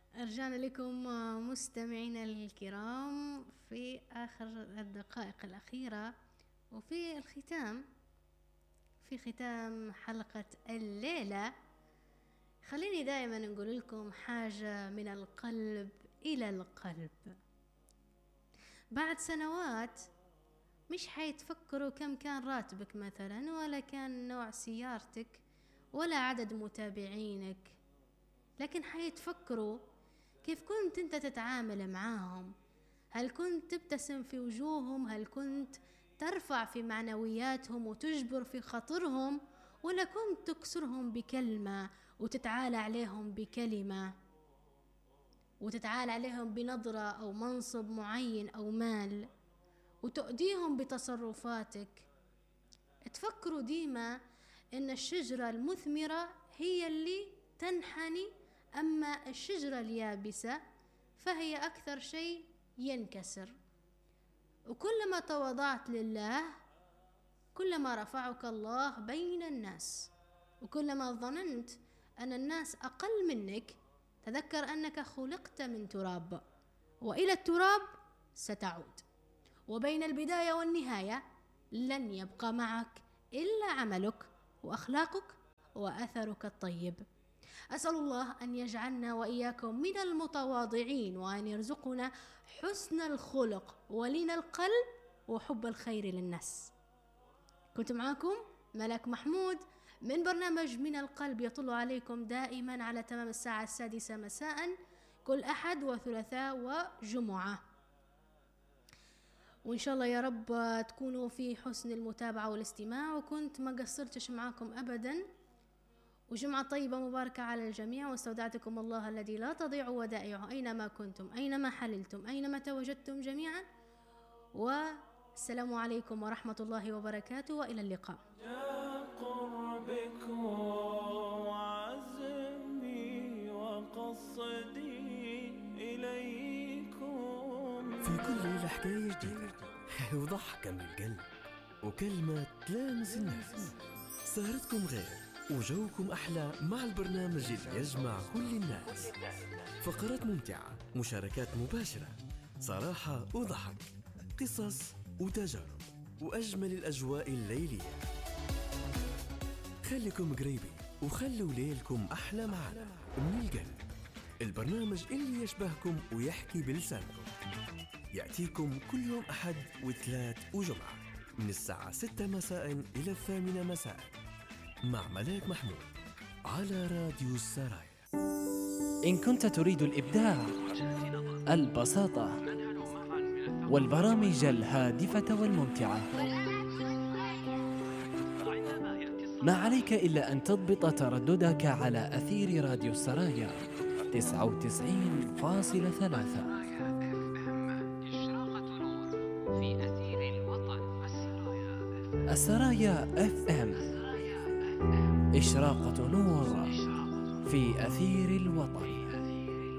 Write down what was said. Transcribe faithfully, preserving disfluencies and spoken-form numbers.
رجعنا لكم مستمعينا الكرام في آخر الدقائق الأخيرة وفي الختام في ختام حلقة الليلة. خليني دائما نقول لكم حاجة من القلب إلى القلب. بعد سنوات مش حيتفكروا كم كان راتبك مثلا، ولا كان نوع سيارتك، ولا عدد متابعينك، لكن حيتفكروا كيف كنت انت تتعامل معاهم. هل كنت تبتسم في وجوههم؟ هل كنت ترفع في معنوياتهم وتجبر في خاطرهم؟ ولا كنت تكسرهم بكلمة وتتعالى عليهم بكلمة وتتعالى عليهم بنظرة أو منصب معين أو مال وتؤديهم بتصرفاتك؟ تفكروا ديما إن الشجرة المثمرة هي اللي تنحني، أما الشجرة اليابسة فهي أكثر شيء ينكسر. وكلما تواضعت لله كلما رفعك الله بين الناس، وكلما ظننت أن الناس أقل منك تذكر أنك خلقت من تراب، وإلى التراب ستعود، وبين البداية والنهاية لن يبقى معك إلا عملك وأخلاقك وأثرك الطيب. أسأل الله أن يجعلنا وإياكم من المتواضعين، وأن يرزقنا حسن الخلق ولين القلب وحب الخير للناس. كنت معكم ملك محمود من برنامج من القلب، يطل عليكم دائما على تمام الساعة السادسة مساء كل أحد وثلاثاء وجمعة، وإن شاء الله يا رب تكونوا في حسن المتابعة والاستماع، وكنت ما قصرتش معكم أبدا. وجمعة طيبة مباركة على الجميع، واستودعتكم الله الذي لا تضيع ودائعه أينما كنتم أينما حللتم أينما تواجدتم جميعا، والسلام عليكم ورحمة الله وبركاته، وإلى اللقاء. يا قربك وعزمي وقصدي إليكم، في كل ليلة حكاية جديدة وضحكة من القلب وكلمة تلامس النفس. سهرتكم غير وجوكم أحلى مع البرنامج اللي يجمع كل الناس. فقرات ممتعة، مشاركات مباشرة، صراحة وضحك، قصص وتجارب، وأجمل الأجواء الليلية. خليكم قريبين وخلوا ليلكم أحلى معنا من القلب، البرنامج اللي يشبهكم ويحكي بلسانكم. يأتيكم كل يوم أحد وثلاث وجمعة من الساعة ستة مساء إلى الثامنة مساء مع ملاك محمود على راديو السرايا. إن كنت تريد الإبداع، البساطة والبرامج الهادفة والممتعة، ما عليك إلا أن تضبط ترددك على أثير راديو السرايا تسعة وتسعين فاصلة ثلاثة. السرايا اف ام، إشراقة نور في أثير الوطن.